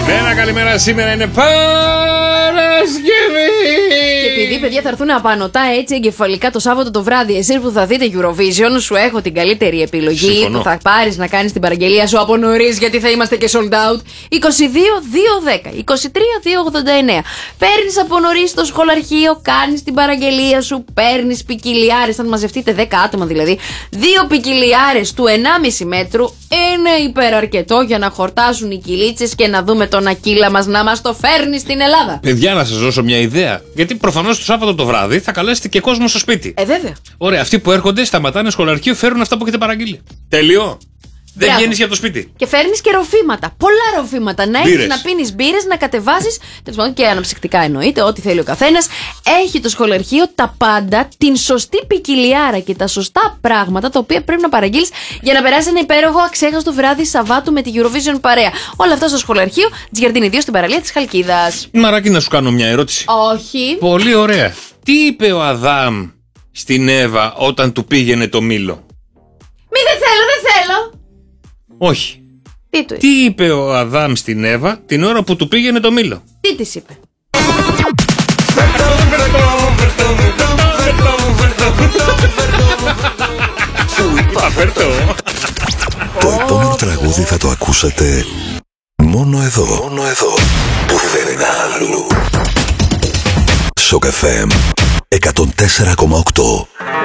Καλημέρα, σήμερα είναι Παρασκευή. Και επειδή παιδιά θα έρθουν απανωτά έτσι εγκεφαλικά το Σάββατο το βράδυ, εσείς που θα δείτε Eurovision, σου έχω την καλύτερη επιλογή. Συμφωνώ. Που θα πάρεις να κάνεις την παραγγελία σου από νωρίς, γιατί θα είμαστε και sold out. 22-210, 23-289. Παίρνεις από νωρίς στο σχολαρχείο, κάνεις την παραγγελία σου, παίρνεις ποικιλιάρες. Αν μαζευτείτε 10 άτομα δηλαδή, 2 ποικιλιάρες του 1,5 μέτρου είναι υπεραρκετό για να χορτάσουν οι κυλίτσες και να δούμε τον Ακύλα μας να μας το φέρνει στην Ελλάδα. Παιδιά, να σας δώσω μια ιδέα. Γιατί προφανώς το Σάββατο το βράδυ θα καλέσετε και κόσμο στο σπίτι. Βέβαια. Ωραία, αυτοί που έρχονται σταματάνε σχολαρχείο, φέρουν αυτά που έχετε παραγγείλει. Τέλειο. Δεν Μπράβο. βγαίνεις για το σπίτι. Και φέρνεις και ροφήματα. Πολλά ροφήματα. Να έχεις Μπύρες. να πίνεις μπύρες, να κατεβάσεις. Τέλος πάντων και αναψυκτικά εννοείται, ό,τι θέλει ο καθένας. Έχει το σχολαρχείο τα πάντα, την σωστή ποικιλιάρα και τα σωστά πράγματα τα οποία πρέπει να παραγγείλεις για να περάσει ένα υπέροχο αξέχαστο βράδυ Σαββάτου με τη Eurovision παρέα. Όλα αυτά στο σχολαρχείο Τζιαρντίνη 2 στην παραλία της Χαλκίδας. Μαράκι, να σου κάνω μια ερώτηση. Όχι. Πολύ ωραία. Τι είπε ο Αδάμ στην Εύα όταν του πήγαινε το μήλο? Μη, δεν θέλω. Όχι. Τι του είπε? Τι είπε ο Αδάμ στην Εύα την ώρα που του πήγαινε το μήλο? Τι της είπε? Το επόμενο τραγούδι θα το ακούσετε μόνο εδώ. Πουθενά αλλού. Σοκ FM 104,8.